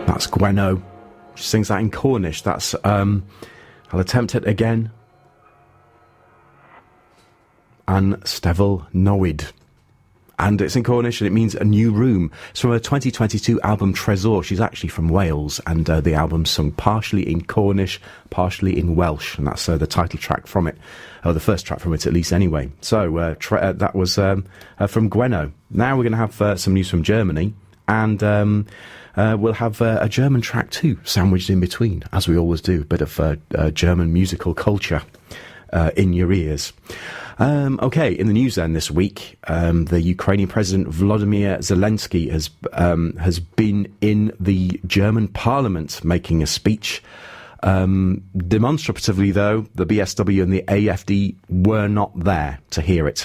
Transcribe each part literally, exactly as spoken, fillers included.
That's Gwenno. She sings that in Cornish. That's, um, I'll attempt it again. An Stevel Nowid. And it's in Cornish and it means a new room. It's from her twenty twenty-two album Tresor. She's actually from Wales, and uh, the album's sung partially in Cornish, partially in Welsh, and that's uh, the title track from it, or the first track from it at least anyway. So uh, tra- uh, that was um, uh, from Gwenno. Now we're going to have uh, some news from Germany, and um, uh, we'll have uh, a German track too, sandwiched in between, as we always do. A bit of uh, uh, German musical culture uh, in your ears. Um, okay, in the news then this week, um, the Ukrainian President Volodymyr Zelensky has um, has been in the German Parliament making a speech. Um, demonstratively, though, the B S W and the A F D were not there to hear it.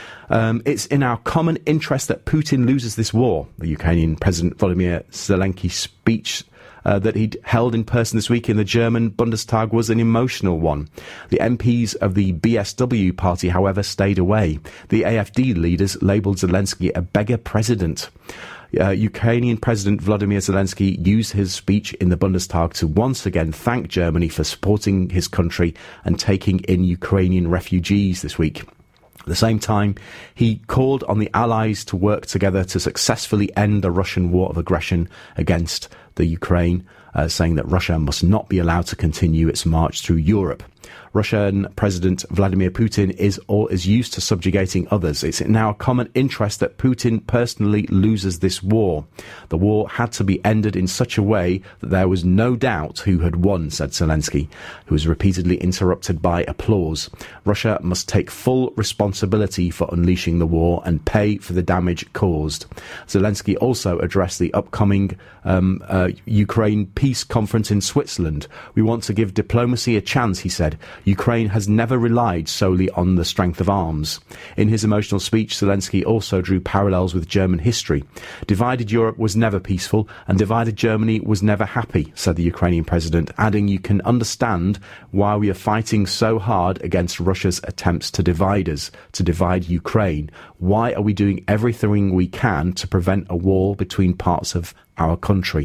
Um, it's in our common interest that Putin loses this war, the Ukrainian President Volodymyr Zelensky's speech Uh, that he'd held in person this week in the German Bundestag was an emotional one. The M Ps of the B S W party, however, stayed away. The A F D leaders labelled Zelensky a beggar president. Uh, Ukrainian President Volodymyr Zelensky used his speech in the Bundestag to once again thank Germany for supporting his country and taking in Ukrainian refugees this week. At the same time, he called on the Allies to work together to successfully end the Russian war of aggression against the Ukraine, uh, saying that Russia must not be allowed to continue its march through Europe. Russian President Vladimir Putin is or is used to subjugating others. It's in our common interest that Putin personally loses this war. The war had to be ended in such a way that there was no doubt who had won, said Zelensky, who was repeatedly interrupted by applause. Russia must take full responsibility for unleashing the war and pay for the damage caused. Zelensky also addressed the upcoming um, uh, Ukraine peace conference in Switzerland. We want to give diplomacy a chance, he said. Ukraine has never relied solely on the strength of arms. In his emotional speech, Zelensky also drew parallels with German history. Divided Europe was never peaceful, and divided Germany was never happy, said the Ukrainian president, adding, you can understand why we are fighting so hard against Russia's attempts to divide us, to divide Ukraine. Why are we doing everything we can to prevent a war between parts of our country?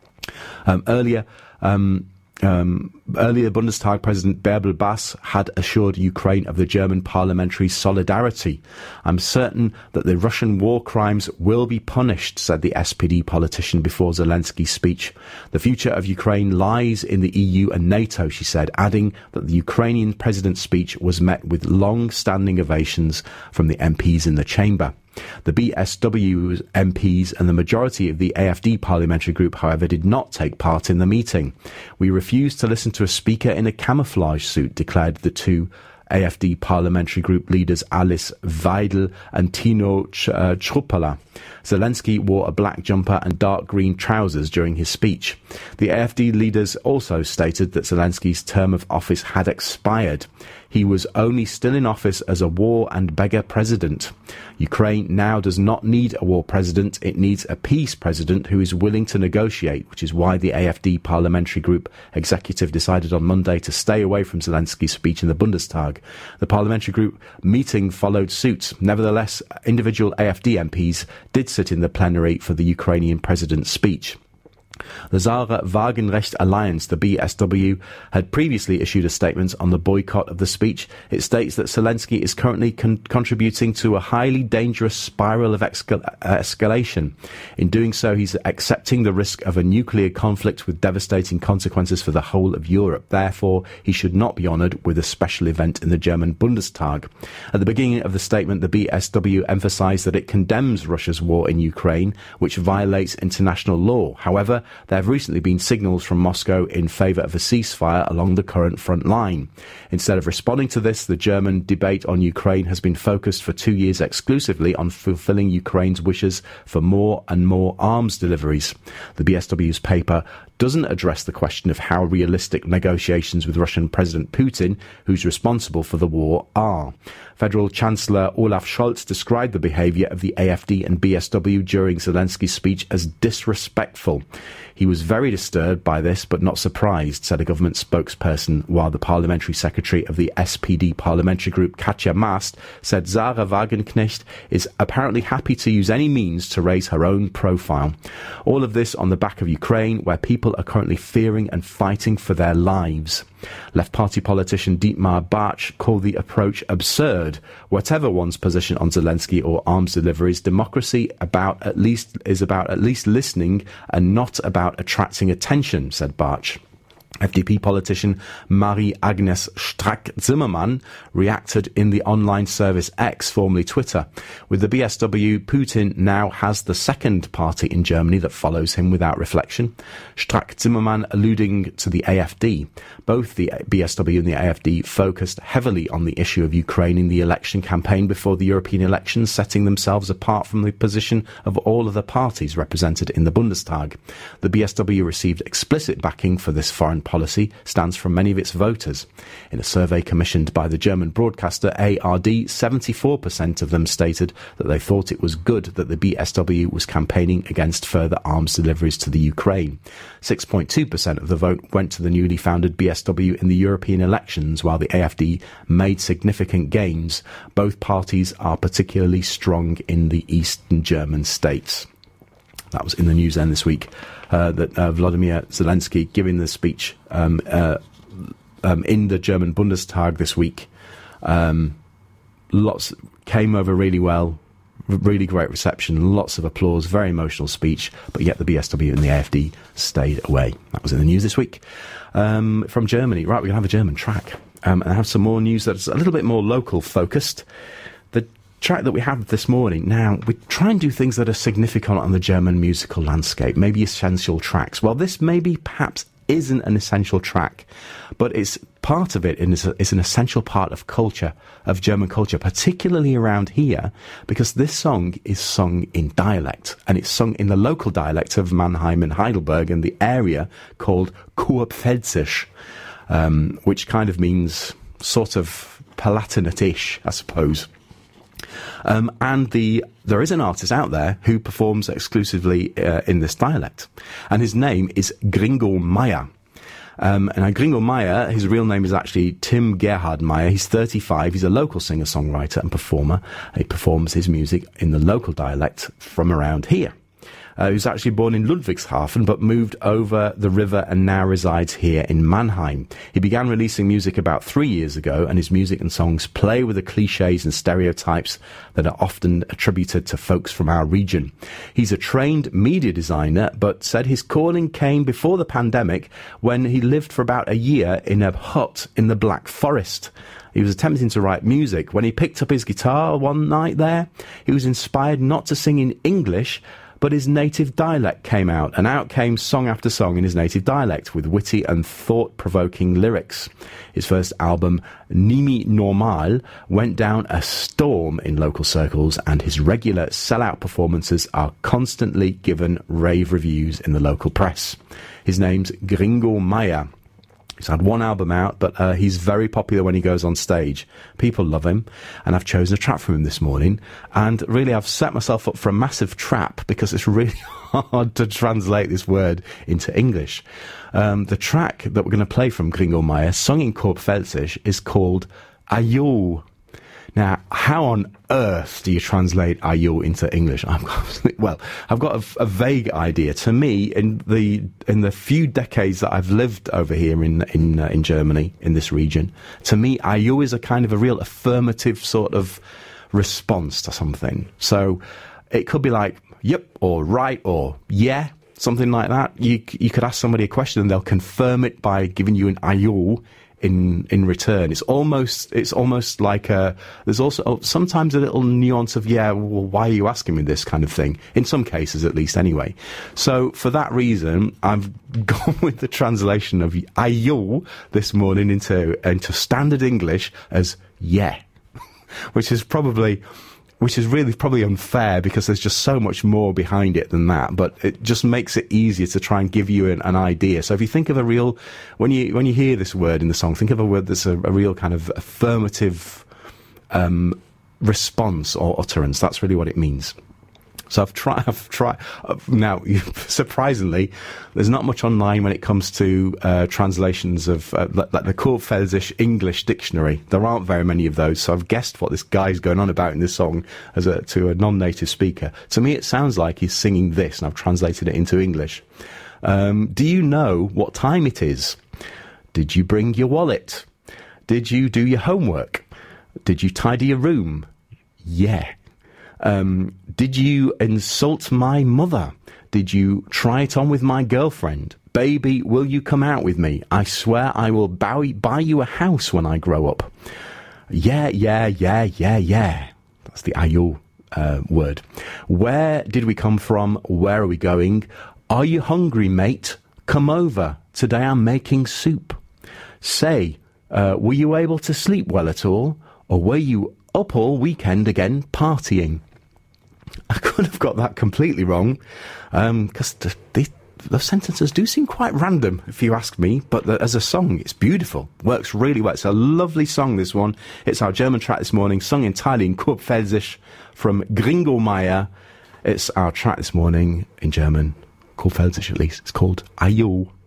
Um, earlier, um, Um, earlier, Bundestag President Bärbel Bass had assured Ukraine of the German parliamentary solidarity. I'm certain that the Russian war crimes will be punished, said the S P D politician before Zelensky's speech. The future of Ukraine lies in the E U and NATO, she said, adding that the Ukrainian president's speech was met with long-standing ovations from the M Ps in the chamber. The B S W M Ps and the majority of the A F D parliamentary group, however, did not take part in the meeting. We refused to listen to a speaker in a camouflage suit, declared the two A F D parliamentary group leaders Alice Weidel and Tino Ch- uh, Chrupala. Zelensky wore a black jumper and dark green trousers during his speech. The A F D leaders also stated that Zelensky's term of office had expired. He was only still in office as a war and beggar president. Ukraine now does not need a war president. It needs a peace president who is willing to negotiate, which is why the A F D parliamentary group executive decided on Monday to stay away from Zelensky's speech in the Bundestag. The parliamentary group meeting followed suit. Nevertheless, individual A F D M Ps did sit in the plenary for the Ukrainian president's speech. The Zara Wagenrecht Alliance, the B S W, had previously issued a statement on the boycott of the speech. It states that Zelensky is currently con- contributing to a highly dangerous spiral of escal- uh, escalation. In doing so, he's accepting the risk of a nuclear conflict with devastating consequences for the whole of Europe. Therefore, he should not be honoured with a special event in the German Bundestag. At the beginning of the statement, the B S W emphasised that it condemns Russia's war in Ukraine, which violates international law. However, there have recently been signals from Moscow in favour of a ceasefire along the current front line. Instead of responding to this, the German debate on Ukraine has been focused for two years exclusively on fulfilling Ukraine's wishes for more and more arms deliveries. The B S W's paper doesn't address the question of how realistic negotiations with Russian President Putin, who's responsible for the war, are. Federal Chancellor Olaf Scholz described the behaviour of the A F D and B S W during Zelensky's speech as disrespectful. He was very disturbed by this, but not surprised, said a government spokesperson, while the parliamentary secretary of the S P D parliamentary group, Katja Mast, said Sarah Wagenknecht is apparently happy to use any means to raise her own profile. All of this on the back of Ukraine, where people are currently fearing and fighting for their lives. Left Party politician Dietmar Bartsch called the approach absurd. Whatever one's position on Zelensky or arms deliveries, democracy about at least is about at least listening and not about attracting attention, said Bartsch. F D P politician Marie-Agnes Strack-Zimmermann reacted in the online service X, formerly Twitter. With the B S W, Putin now has the second party in Germany that follows him without reflection. Strack-Zimmermann alluding to the A F D. Both the B S W and the A F D focused heavily on the issue of Ukraine in the election campaign before the European elections, setting themselves apart from the position of all other parties represented in the Bundestag. The B S W received explicit backing for this foreign policy stance from many of its voters. In a survey commissioned by the German broadcaster A R D, seventy-four percent of them stated that they thought it was good that the B S W was campaigning against further arms deliveries to the Ukraine. six point two percent of the vote went to the newly founded B S W in the European elections, while the A F D made significant gains. Both parties are particularly strong in the eastern German states. That was in the news then this week, uh, that uh, Vladimir Zelensky giving the speech um, uh, um, in the German Bundestag this week. Um, lots came over really well, really great reception, lots of applause, very emotional speech, but yet the B S W and the A F D stayed away. That was in the news this week. Um, from Germany, right, we're going to have a German track. Um, and I have some more news that's a little bit more local focused. The track that we have this morning, now we try and do things that are significant on the German musical landscape, maybe essential tracks. Well, this maybe perhaps isn't an essential track, but it's part of it and it's, a, it's an essential part of culture, of German culture, particularly around here, because this song is sung in dialect, and it's sung in the local dialect of Mannheim and Heidelberg and the area called Kurpfälzisch, um, which kind of means sort of Palatinate-ish, I suppose. Um, and the there is an artist out there who performs exclusively uh, in this dialect, and his name is Gringo Meyer. Um, and Gringo Meyer, his real name is actually Tim Gerhard Meyer. He's thirty-five. He's a local singer-songwriter and performer. He performs his music in the local dialect from around here. Uh, he was actually born in Ludwigshafen, but moved over the river and now resides here in Mannheim. He began releasing music about three years ago, and his music and songs play with the cliches and stereotypes that are often attributed to folks from our region. He's a trained media designer, but said his calling came before the pandemic, when he lived for about a year in a hut in the Black Forest. He was attempting to write music. When he picked up his guitar one night there, he was inspired not to sing in English, but his native dialect came out, and out came song after song in his native dialect with witty and thought-provoking lyrics. His first album, Nimi Normal, went down a storm in local circles, and his regular sellout performances are constantly given rave reviews in the local press. His name's Gringo Meyer. He's had one album out, but uh, he's very popular when he goes on stage. People love him, and I've chosen a track from him this morning. And really, I've set myself up for a massive trap, because it's really hard to translate this word into English. Um, the track that we're going to play from Gringo Meyer, sung in Kurpfälzisch, is called Ayo. Now, how on earth do you translate Ayo into English? I've got, well, I've got a, a vague idea. To me, in the in the few decades that I've lived over here in in uh, in Germany, in this region, to me, Ayo is a kind of a real affirmative sort of response to something. So it could be like, yep, or right, or yeah, something like that. You you could ask somebody a question and they'll confirm it by giving you an Ayo in in return. It's almost it's almost like a there's also sometimes a little nuance of, yeah, well, why are you asking me this kind of thing, in some cases at least anyway. So for that reason, I've gone with the translation of Ayo this morning into into standard English as yeah, which is probably which is really probably unfair, because there's just so much more behind it than that. But it just makes it easier to try and give you an, an idea. So if you think of a real, when you when you hear this word in the song, think of a word that's a, a real kind of affirmative um, response or utterance. That's really what it means. So I've tried, I've tried, uh, now, surprisingly, there's not much online when it comes to uh, translations of, uh, like the Kurpfälzisch English dictionary. There aren't very many of those, so I've guessed what this guy's going on about in this song as a, to a non-native speaker. To me, it sounds like he's singing this, and I've translated it into English. Um, do you know what time it is? Did you bring your wallet? Did you do your homework? Did you tidy your room? Yeah. Um, did you insult my mother? Did you try it on with my girlfriend? Baby, will you come out with me? I swear I will bow, buy you a house when I grow up. Yeah, yeah, yeah, yeah, yeah. That's the ayul uh, word. Where did we come from? Where are we going? Are you hungry, mate? Come over. Today I'm making soup. Say, uh, were you able to sleep well at all? Or were you up all weekend again partying? I could have got that completely wrong, because um, the, the sentences do seem quite random, if you ask me, but the, as a song, it's beautiful. Works really well. It's a lovely song, this one. It's our German track this morning, sung entirely in Kurpfälzisch from Gringo Meyer. It's our track this morning in German, Kurpfälzisch at least. It's called Ayul.